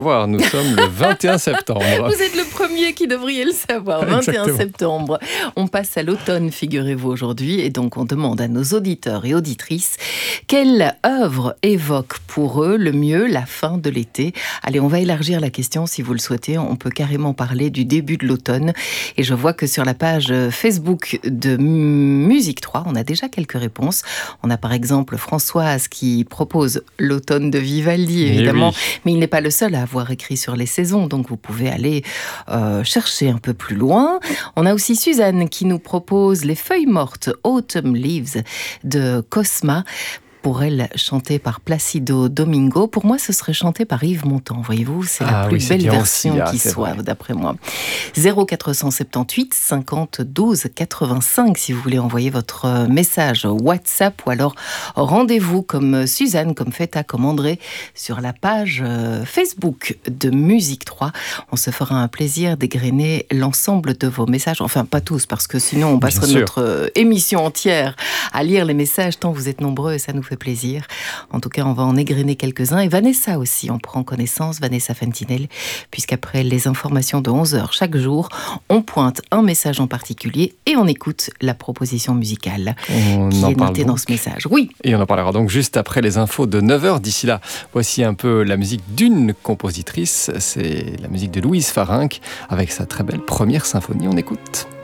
Voir, nous sommes le 21 septembre. Vous êtes le premier qui devriez le savoir. 21 Exactement. septembre. On passe à l'automne, figurez-vous, aujourd'hui. Et donc, on demande à nos auditeurs et auditrices quelle œuvre évoque pour eux le mieux la fin de l'été. Allez, on va élargir la question si vous le souhaitez. On peut carrément parler du début de l'automne. Et je vois que sur la page Facebook de Musique 3, on a déjà quelques réponses. On a par exemple Françoise qui propose l'automne de Vivaldi, évidemment. Oui. Mais il n'est pas le seul à avoir écrit sur les saisons, donc vous pouvez aller chercher un peu plus loin. On a aussi Suzanne qui nous propose Les feuilles mortes, Autumn Leaves de Cosma. Pour elle, chanté par Placido Domingo. Pour moi, ce serait chanté par Yves Montand. Voyez-vous, c'est la plus belle version qui soit, d'après moi. 0478 50 12 85, si vous voulez envoyer votre message WhatsApp, ou alors rendez-vous comme Suzanne, comme Feta, comme André, sur la page Facebook de Musique 3. On se fera un plaisir d'égrener l'ensemble de vos messages. Enfin, pas tous, parce que sinon, on passerait notre émission entière à lire les messages, tant vous êtes nombreux et ça nous fait plaisir. En tout cas, on va en égrener quelques-uns. Et Vanessa aussi, on prend connaissance, Vanessa Fentinel, puisqu'après les informations de 11h chaque jour, on pointe un message en particulier et on écoute la proposition musicale qui est notée dans ce message. Oui. Et on en parlera donc juste après les infos de 9h. D'ici là, voici un peu la musique d'une compositrice. C'est la musique de Louise Farinck avec sa très belle première symphonie. On écoute.